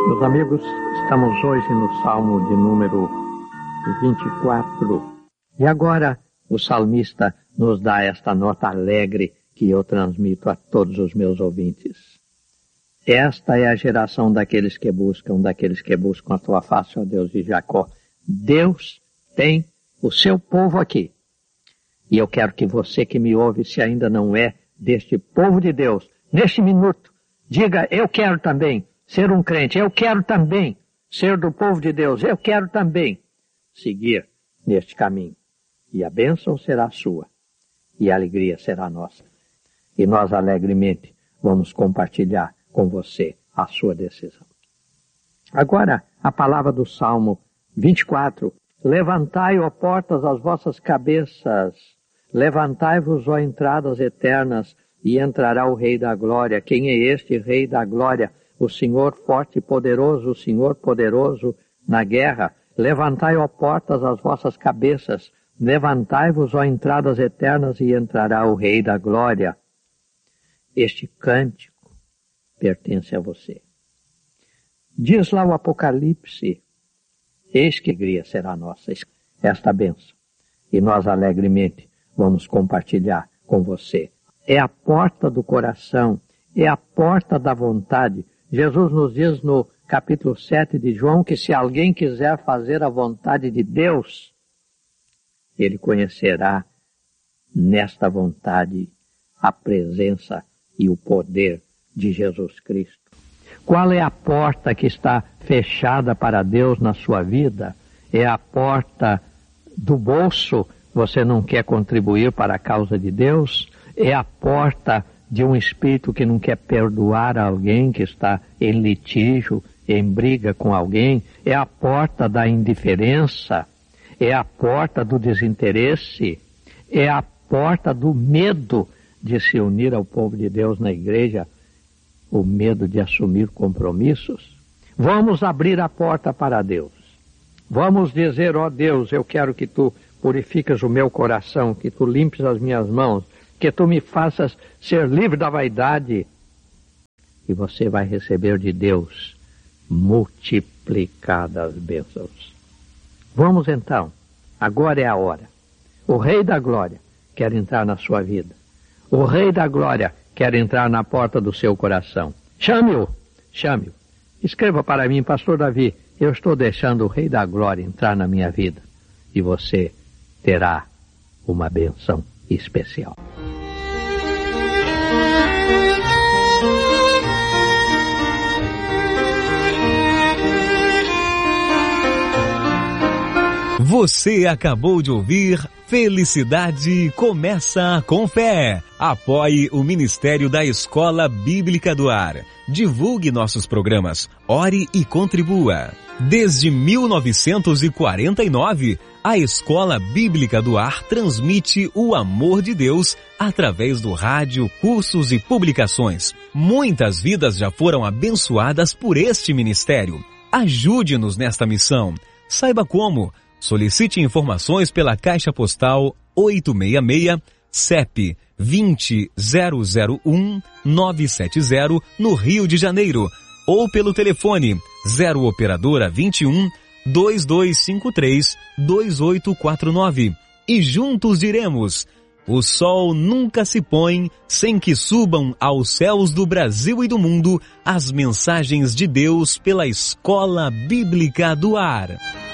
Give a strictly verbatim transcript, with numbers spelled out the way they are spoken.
Meus amigos, estamos hoje no Salmo de número vinte e quatro. E agora o salmista nos dá esta nota alegre que eu transmito a todos os meus ouvintes. Esta é a geração daqueles que buscam, daqueles que buscam a tua face, ó Deus de Jacó. Deus tem o seu povo aqui. E eu quero que você que me ouve, se ainda não é deste povo de Deus, neste minuto, diga, eu quero também ser um crente, eu quero também ser do povo de Deus, eu quero também seguir neste caminho. E a bênção será sua, e a alegria será nossa. E nós alegremente vamos compartilhar com você a sua decisão. Agora, a palavra do Salmo vinte e quatro. Levantai, ó portas, as vossas cabeças, levantai-vos, ó entradas eternas, e entrará o Rei da Glória. Quem é este Rei da Glória? O Senhor forte e poderoso, o Senhor poderoso na guerra. Levantai, ó portas, as vossas cabeças, levantai-vos, ó entradas eternas, e entrará o Rei da Glória. Este cântico pertence a você. Diz lá o Apocalipse, eis que alegria será nossa, esta bênção. E nós alegremente vamos compartilhar com você. É a porta do coração, é a porta da vontade. Jesus nos diz no capítulo sete de João que se alguém quiser fazer a vontade de Deus, ele conhecerá nesta vontade a presença e o poder de Jesus Cristo. Qual é a porta que está fechada para Deus na sua vida? É a porta do bolso, você não quer contribuir para a causa de Deus? É a porta de um espírito que não quer perdoar alguém que está em litígio, em briga com alguém? É a porta da indiferença? É a porta do desinteresse? É a porta do medo de se unir ao povo de Deus na igreja? O medo de assumir compromissos? Vamos abrir a porta para Deus. Vamos dizer, ó Deus, eu quero que tu purifiques o meu coração, que tu limpes as minhas mãos, que tu me faças ser livre da vaidade. E você vai receber de Deus multiplicadas bênçãos. Vamos então, agora é a hora. O Rei da Glória quer entrar na sua vida. O Rei da Glória quer entrar na porta do seu coração. Chame-o, chame-o. Escreva para mim, Pastor Davi, eu estou deixando o Rei da Glória entrar na minha vida. E você terá uma bênção especial. Você acabou de ouvir Felicidade Começa com Fé. Apoie o Ministério da Escola Bíblica do Ar. Divulgue nossos programas. Ore e contribua. Desde mil novecentos e quarenta e nove, a Escola Bíblica do Ar transmite o amor de Deus através do rádio, cursos e publicações. Muitas vidas já foram abençoadas por este ministério. Ajude-nos nesta missão. Saiba como. Solicite informações pela Caixa Postal oitocentos e sessenta e seis, C E P vinte zero zero um nove sete zero, no Rio de Janeiro, ou pelo telefone zero operadora vinte e um, dois dois cinco três, dois oito quatro nove. E juntos diremos: o sol nunca se põe sem que subam aos céus do Brasil e do mundo as mensagens de Deus pela Escola Bíblica do Ar.